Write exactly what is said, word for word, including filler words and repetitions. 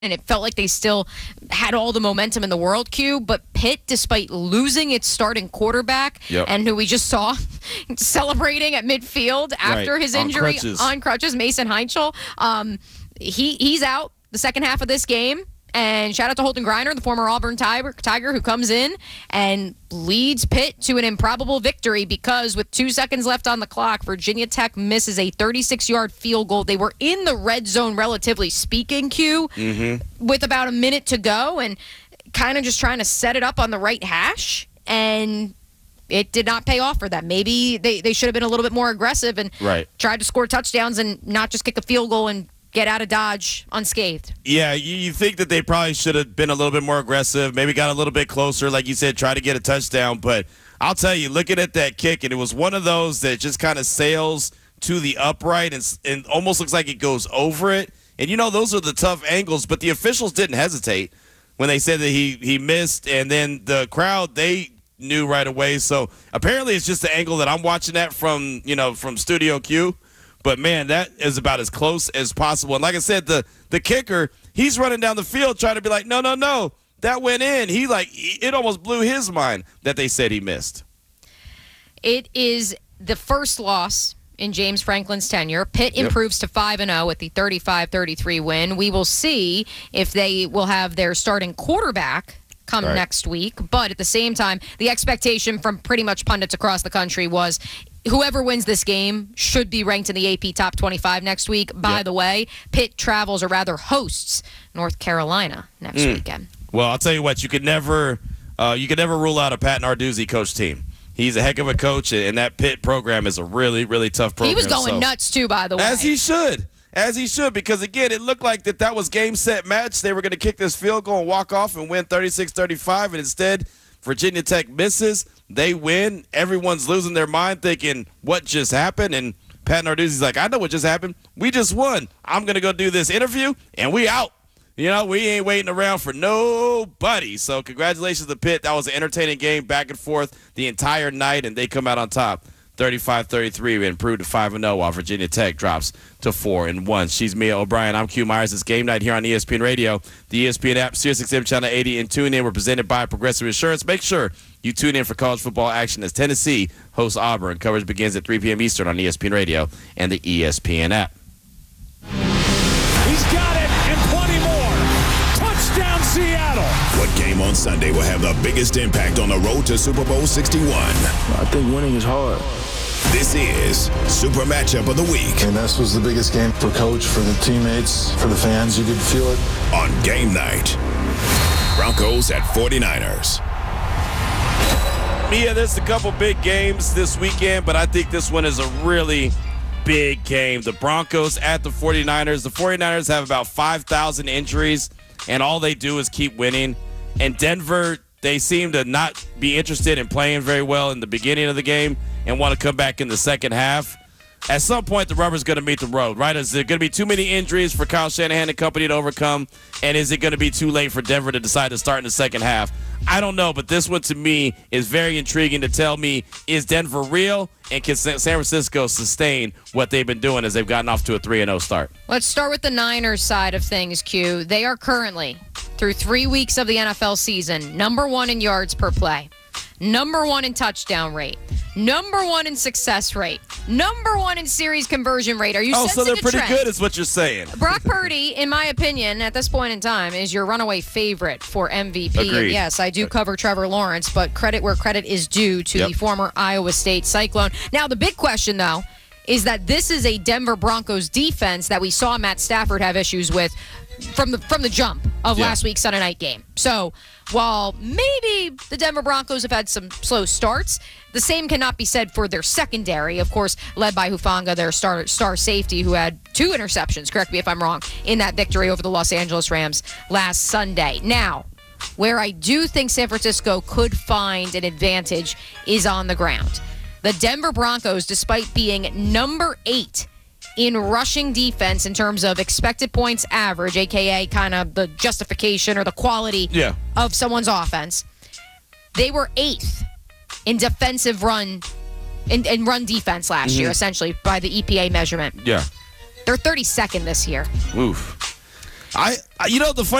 and it felt like they still had all the momentum in the world, Q. But Pitt, despite losing its starting quarterback, yep. and who we just saw celebrating at midfield after right. his on injury crutches. on crutches, Mason Heinchel, um, he he's out the second half of this game. And shout out to Holton Griner, the former Auburn Tiger, Tiger, who comes in and leads Pitt to an improbable victory because with two seconds left on the clock, Virginia Tech misses a thirty-six-yard field goal. They were in the red zone, relatively speaking, Q, mm-hmm. with about a minute to go and kind of just trying to set it up on the right hash. And it did not pay off for them. Maybe they, they should have been a little bit more aggressive and right. tried to score touchdowns and not just kick a field goal and get out of Dodge unscathed. Yeah, you, you think that they probably should have been a little bit more aggressive, maybe got a little bit closer, like you said, try to get a touchdown. But I'll tell you, looking at that kick, and it was one of those that just kind of sails to the upright and, and almost looks like it goes over it. And, you know, those are the tough angles, but the officials didn't hesitate when they said that he, he missed. And then the crowd, they knew right away. So apparently it's just the angle that I'm watching at from, you know, from Studio Q. But, man, that is about as close as possible. And like I said, the the kicker, he's running down the field trying to be like, no, no, no, that went in. He, like, it almost blew his mind that they said he missed. It is the first loss in James Franklin's tenure. Pitt Yep. improves to five and oh with the thirty-five thirty-three win. We will see if they will have their starting quarterback come Right. next week. But at the same time, the expectation from pretty much pundits across the country was whoever wins this game should be ranked in the A P Top twenty-five next week. By Yep. the way, Pitt travels, or rather hosts, North Carolina next Mm. weekend. Well, I'll tell you what, you could never uh, you could never rule out a Pat Narduzzi coach team. He's a heck of a coach, and that Pitt program is a really, really tough program. He was going so, nuts, too, by the way. As he should. As he should, because, again, it looked like that that was game, set, match. They were going to kick this field goal and walk off and win thirty-six thirty-five, and instead Virginia Tech misses. They win. Everyone's losing their mind thinking, what just happened? And Pat Narduzzi's like, I know what just happened. We just won. I'm going to go do this interview, and we out. You know, we ain't waiting around for nobody. So congratulations to Pitt. That was an entertaining game, back and forth the entire night, and they come out on top. thirty-five thirty-three and improved to five and oh, while Virginia Tech drops to four and one. She's Mia O'Brien. I'm Q Myers. It's game night here on E S P N Radio, the E S P N app, SiriusXM Channel eighty, and tune in. We're presented by Progressive Insurance. Make sure you tune in for college football action as Tennessee hosts Auburn. Coverage begins at three p.m. Eastern on E S P N Radio and the E S P N app. He's got it, and plenty more. Touchdown, Seattle. What game on Sunday will have the biggest impact on the road to Super Bowl sixty-one? I think winning is hard. This is Super Matchup of the Week. And this was the biggest game for coach, for the teammates, for the fans. You could feel it. On game night, Broncos at forty-niners. Mia, there's a couple big games this weekend, but I think this one is a really big game. The Broncos at the forty-niners. The forty-niners have about five thousand injuries, and all they do is keep winning. And Denver, they seem to not be interested in playing very well in the beginning of the game and want to come back in the second half. At some point, the rubber's going to meet the road, right? Is there going to be too many injuries for Kyle Shanahan and company to overcome? And is it going to be too late for Denver to decide to start in the second half? I don't know, but this one to me is very intriguing to tell me, is Denver real? And can San Francisco sustain what they've been doing as they've gotten off to a three and oh start? Let's start with the Niners side of things, Q. They are currently, through three weeks of the N F L season, number one in yards per play, number one in touchdown rate, number one in success rate, number one in series conversion rate. Are you Oh, sensing so they're a pretty trend? good is what you're saying. Brock Purdy, in my opinion, at this point in time, is your runaway favorite for M V P. Agreed. And yes, I do cover Trevor Lawrence, but credit where credit is due to Yep. the former Iowa State Cyclone. Now, the big question, though, is that this is a Denver Broncos defense that we saw Matt Stafford have issues with from the from the jump of Yeah. last week's Sunday night game. So while maybe the Denver Broncos have had some slow starts, the same cannot be said for their secondary, of course, led by Hufanga, their star star safety, who had two interceptions, correct me if I'm wrong, in that victory over the Los Angeles Rams last Sunday. Now, where I do think San Francisco could find an advantage is on the ground. The Denver Broncos, despite being number eight in rushing defense in terms of expected points average, a k a kind of the justification or the quality Yeah. of someone's offense, they were eighth in defensive run, in, in run defense last year, essentially, by the E P A measurement. Yeah. They're thirty-second this year. Oof. I, I you know the funny